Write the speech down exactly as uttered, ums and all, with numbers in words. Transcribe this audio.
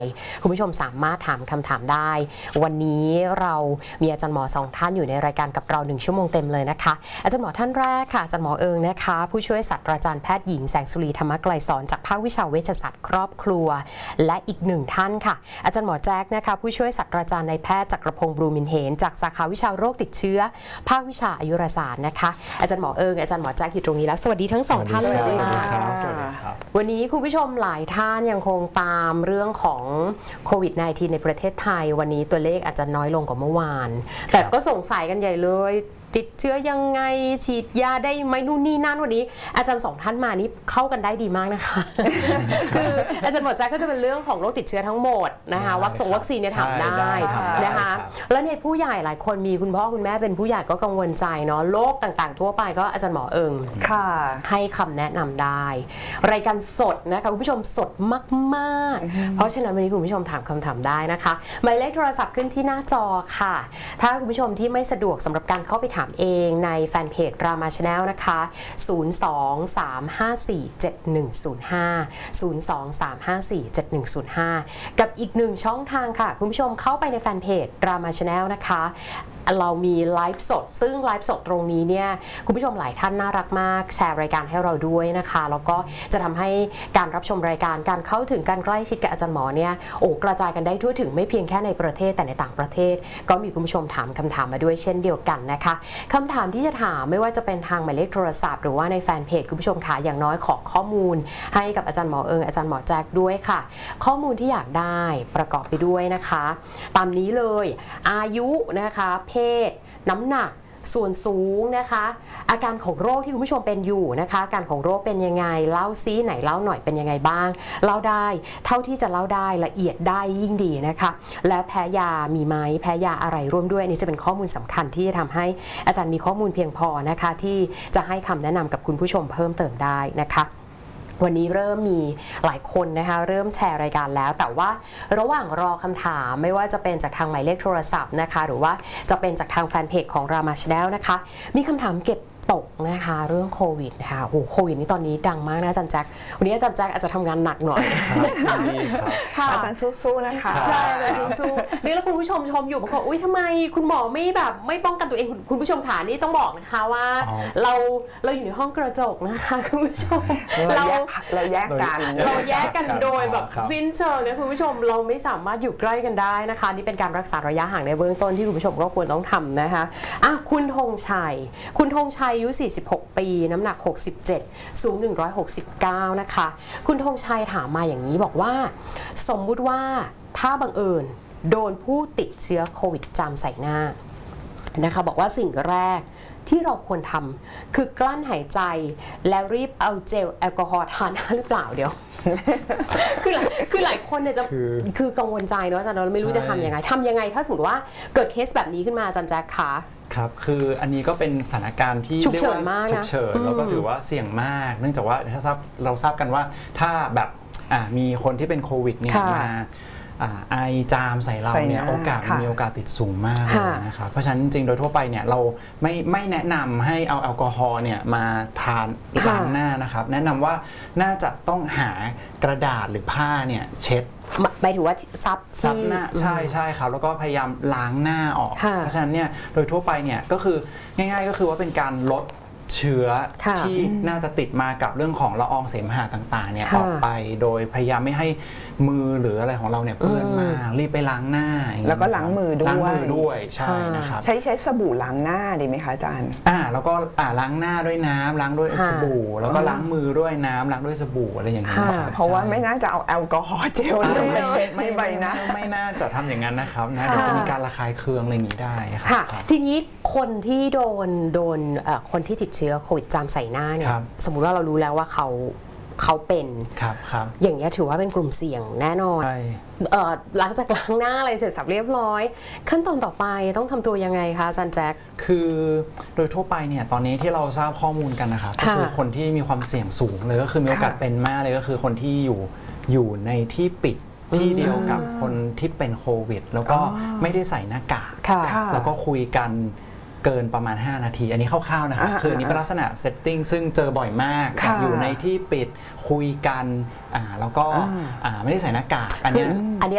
คุณผู้ชมสามารถถามคำถามได้วันนี้เรามีอาจารย์หมอสองท่านอยู่ในรายการกับเราหนึ่งชั่วโมงเต็มเลยนะคะอาจารย์หมอท่านแรกค่ะอาจารย์หมอเอิงนะคะผู้ช่วยศาสตราจารย์แพทย์หญิงแสงสุรีธรรมไกลสอนจากภาควิชาเวชศาสตร์ครอบครัวและอีกหนึ่งท่านค่ะอาจารย์หมอแจ๊กนะคะผู้ช่วยศาสตราจารย์นายแพทย์จักรพงศ์บลูมินเฮนจากสาขาวิชาโรคติดเชื้อภาควิชาอายุรศาสตร์นะคะอาจารย์หมอเอิงอาจารย์หมอแจ๊กอยู่ตรงนี้แล้วสวัสดีทั้งสองท่านเลยค่ะวันนี้คุณผู้ชมหลายท่านยังคงตามเรื่องของโควิด สิบเก้า ในประเทศไทยวันนี้ตัวเลขอาจจะน้อยลงกว่าเมื่อวานแต่ก็สงสัยกันใหญ่เลยติดเชื้อยังไงฉีดยาได้ไหมนู่นนี่นั่นวันนี้อาจารย์สองท่านมานี่เข้ากันได้ดีมากนะคะ คืออาจารย์หมอแจ๊กก็จะเป็นเรื่องของโรคติดเชื้อทั้งหมดนะคะวัคซีนวัคซีนเนี่ยถามได้นะคะแล้วในผู้ใหญ่หลายคนมีคุณพ่อคุณแม่เป็นผู้ใหญ่ก็กังวลใจเนาะโรคต่างๆทั่วไปก็อาจารย์หมอเอิงให้คำแนะนำได้รายการสดนะคะคุณผู้ชมสดมากๆเพราะฉะนั้นวันนี้คุณผู้ชมถามคำถามได้นะคะหมายเลขโทรศัพท์ขึ้นที่หน้าจอค่ะถ้าคุณผู้ชมที่ไม่สะดวกสำหรับการเข้าไปถามเองในแฟนเพจรามาชาแนลนะคะศูนย์ สอง สาม ห้า สี่ เจ็ด หนึ่ง ศูนย์ ห้า ศูนย์ สอง สาม ห้า สี่ เจ็ด หนึ่ง ศูนย์ ห้ากับอีกหนึ่งช่องทางค่ะคุณผู้ชมเข้าไปในแฟนเพจรามาชาแนลนะคะเรามีไลฟ์สดซึ่งไลฟ์สดตรงนี้เนี่ยคุณผู้ชมหลายท่านน่ารักมากแชร์รายการให้เราด้วยนะคะแล้วก็จะทำให้การรับชมรายการการเข้าถึงการใกล้ชิดกับอาจารย์หมอเนี่ยโอ้กระจายกันได้ทั่วถึงไม่เพียงแค่ในประเทศแต่ในต่างประเทศก็มีคุณผู้ชมถามคำถามมาด้วยเช่นเดียวกันนะคะคำถามที่จะถามไม่ว่าจะเป็นทางหมายเลขโทรศัพท์หรือว่าในแฟนเพจคุณผู้ชมค่ะอย่างน้อยขอข้อมูลให้กับอาจารย์หมอเอิงอาจารย์หมอแจ๊กด้วยค่ะข้อมูลที่อยากได้ประกอบไปด้วยนะคะตามนี้เลยอายุนะคะเพศน้ำหนักส่วนสูงนะคะอาการของโรคที่คุณผู้ชมเป็นอยู่นะคะอาการของโรคเป็นยังไงเล่าซิไหนเล่าหน่อยเป็นยังไงบ้างเล่าได้เท่าที่จะเล่าได้ละเอียดได้ยิ่งดีนะคะแล้วแพ้ยามีไหมแพ้ยาอะไรร่วมด้วยอันนี้จะเป็นข้อมูลสำคัญที่จะทำให้อาจารย์มีข้อมูลเพียงพอนะคะที่จะให้คำแนะนำกับคุณผู้ชมเพิ่มเติมได้นะคะวันนี้เริ่มมีหลายคนนะคะเริ่มแชร์รายการแล้วแต่ว่าระหว่างรอคำถามไม่ว่าจะเป็นจากทางหมายเลขโทรศัพท์นะคะหรือว่าจะเป็นจากทางแฟนเพจของรามาชาแนลนะคะมีคำถามเก็บตกนะคะเรื่องโควิดนะคะโอ้โควิดนี่ตอนนี้ดังมากนะอาจารย์แจ็ควันนี้อาจารย์แจ็คอาจจะทำงานหนักหน่อยอาจารย์สู้ๆนะคะใช่อาจารย์สู้ๆนี่แล้วคุณผู้ชมชมอยู่บางคนอุ้ยทำไมคุณหมอไม่แบบไม่ป้องกันตัวเองคุณผู้ชมขานี่ต้องบอกนะคะว่าเราเราอยู่ในห้องกระจกนะคะคุณผู้ชมเราเราแยกกันเราแยกกันโดยแบบสิ้นเชิงนะคุณผู้ชมเราไม่สามารถอยู่ใกล้กันได้นะคะนี่เป็นการรักษาระยะห่างในเบื้องต้นที่คุณผู้ชมก็ควรต้องทำนะคะอ่ะคุณธงชัยคุณธงชัยอายุสี่สิบหกปีน้ำหนักหกสิบเจ็ดสูงหนึ่งร้อยหกสิบเก้านะคะคุณธงชัยถามมาอย่างนี้บอกว่าสมมุติว่าถ้าบังเอิญโดนผู้ติดเชื้อโควิดจามใส่หน้านะคะบอกว่าสิ่งแรกที่เราควรทำคือกลั้นหายใจแล้วรีบเอาเจลแอลกอฮอล์ทาหน้าหรือเปล่าเดี๋ยว คือคือหลายคนเนี่ยจะคือกังวลใจเนาะอาจารย์เราไม่รู้จะทำยังไงทำยังไงถ้าสมมติว่าเกิดเคสแบบนี้ขึ้นมาอาจารย์แจ๊คคะครับคืออันนี้ก็เป็นสถานการณ์ที่ฉุกเฉินมากนะฉุกเฉินแล้วก็ถือว่าเสี่ยงมากเนื่องจากว่าถ้าทราบเราทราบกันว่าถ้าแบบมีคนที่เป็นโควิดเนี่ยมาไอจามใส่เราเนี่ยโอกาสมีโอกาสติดสูงมากเลยนะครับเพราะฉะนั้นจริงๆโดยทั่วไปเนี่ยเราไม่ไม่แนะนำให้เอาแอลกอฮอล์เนี่ยมาทานล้างหน้านะครับแนะนำว่าน่าจะต้องหากระดาษหรือผ้าเนี่ยเช็ดหมายถึงว่าซับซับหน้าใช่ใช่ครับแล้วก็พยายามล้างหน้าออกเพราะฉะนั้นเนี่ยโดยทั่วไปเนี่ยก็คือง่ายๆก็คือว่าเป็นการลดเชื้อที่น่าจะติดมากับเรื่องของละอองเสมหะต่างๆเนี่ยออกไปโดยพยายามไม่ให้มือหรืออะไรของเราเนี่ยเปื้อนมากรีบไปล้างหน้าแล้วก็ล้างมือด้วยล้างมือด้วยใช่นะครับใช้ใช้สบู่ล้างหน้าดีไหมคะอาจารย์อ่าแล้วก็อ่าล้างหน้าด้วยน้ำล้างด้วยสบู่แล้วก็ล้างมือด้วยน้ำล้างด้วยสบู่อะไรอย่างนี้เพราะว่าไม่น่าจะเอาแอลกอฮอล์เจลมาเช็ดไม่ใบหน้าไม่น่าจะทำอย่างนั้นนะครับนะเดี๋ยวจะมีการระคายเคืองอะไรอย่างนี้ได้ค่ะทีนี้คนที่โดนโดนคนที่ติดเชื้อโควิดจามใส่หน้าเนี่ยสมมุติว่าเรารู้แล้วว่าเขาเขาเป็นครับครับอย่างนี้ถือว่าเป็นกลุ่มเสี่ยงแน่นอนหลังจากล้างหน้าอะไรเสร็จสับเรียบร้อยขั้นตอนต่อไปต้องทำตัวยังไงคะอาจารย์แจ็คคือโดยทั่วไปเนี่ยตอนนี้ที่เราทราบข้อมูลกันนะครับก็คือคนที่มีความเสี่ยงสูงเลยก็คือมีโอกาสเป็นมากเลยก็คือคนที่อยู่อยู่ในที่ปิดที่เดียวกับคนที่เป็นโควิดแล้วก็ไม่ได้ใส่หน้ากากแล้วก็คุยกันเกินประมาณห้านาทีอันนี้คร่าวๆนะครับคืออันนี้เป็นลักษณะเซตติ้งซึ่งเจอบ่อยมากอยู่ในที่ปิดคุยกันแล้วก็ไม่ได้ใส่หน้ากากอันนี้